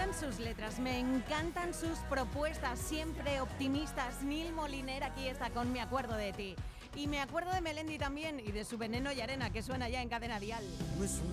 encantan sus letras, me encantan sus propuestas, siempre optimistas. Nil Moliner aquí está con Me acuerdo de ti. Y me acuerdo de Melendi también y de su Veneno y Arena, que suena ya en Cadena Dial. No es un